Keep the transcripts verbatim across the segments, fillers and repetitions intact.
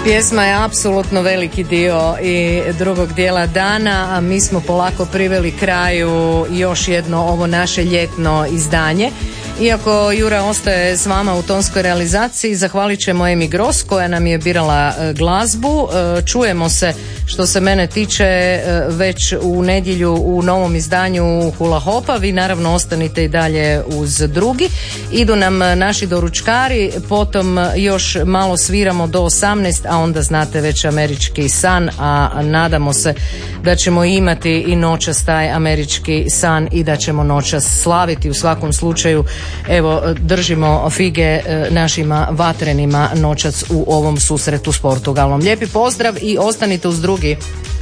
Pjesma je apsolutno veliki dio i drugog dijela dana, a mi smo polako priveli kraju još jedno ovo naše ljetno izdanje. Iako Jura ostaje s vama u tonskoj realizaciji, zahvalit ćemo Emi Gros koja nam je birala glazbu. Čujemo se, što se mene tiče, već u nedjelju u novom izdanju Hula Hopa. Vi naravno ostanite i dalje uz drugi. Idu nam naši doručkari, potom još malo sviramo do osamnaest, a onda znate već američki san, a nadamo se da ćemo imati i noćas taj američki san i da ćemo noćas slaviti. U svakom slučaju, evo, držimo fige našima vatrenima noćac u ovom susretu s Portugalom. Lijepi pozdrav i ostanite uz drugi.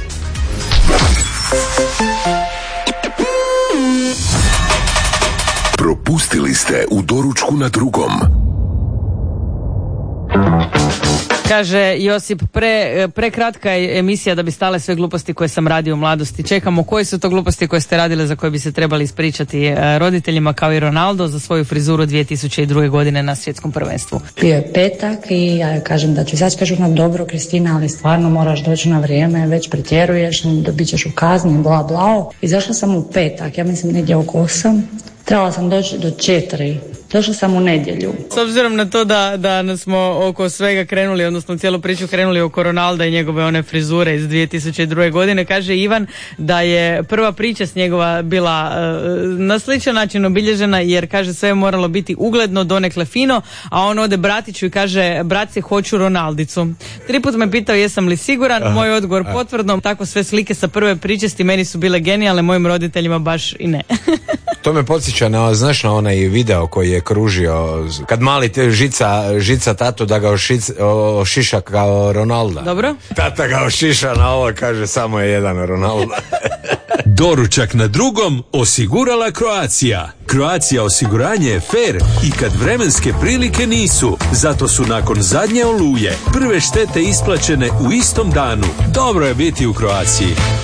Propustili ste u doručku na drugom. Kaže Josip, pre, prekratka je emisija da bi stale sve gluposti koje sam radio u mladosti. Čekamo koje su to gluposti koje ste radile za koje bi se trebali ispričati roditeljima, kao i Ronaldo za svoju frizuru dvije tisuće druge. godine na svjetskom prvenstvu. Bio je petak i ja joj kažem da ću izaći, kažu nam dobro Kristina, ali stvarno moraš doći na vrijeme, već pretjeruješ, dobit ćeš u kazni, bla bla. Izašla sam u petak, ja mislim negdje oko osam. Trebala sam doći do četiri. Došla sam u nedjelju. S obzirom na to da, da smo oko svega krenuli, odnosno cijelu priču krenuli oko Ronalda i njegove one frizure iz dvije tisuće druge. godine, kaže Ivan da je prva priča s njegova bila uh, na sličan način obilježena, jer kaže sve je moralo biti ugledno, donekle fino, a on ode bratiću i kaže: bratce, hoću Ronaldicu. Tri put me pitao jesam li siguran, aha, moj odgovor aha. potvrdno. Tako sve slike sa prve pričesti meni su bile genijalne, mojim roditeljima baš i ne. To me podsjeća na, znaš, na onaj video koji je kružio kad mali te žica, žica tatu da ga ošic, ošiša kao Ronalda. Dobro. Tata ga ošiša na ovo, kaže samo je jedan Ronalda. Doručak na drugom osigurala Croatia. Croatia osiguranje je fair i kad vremenske prilike nisu. Zato su nakon zadnje oluje prve štete isplaćene u istom danu. Dobro je biti u Croatiji.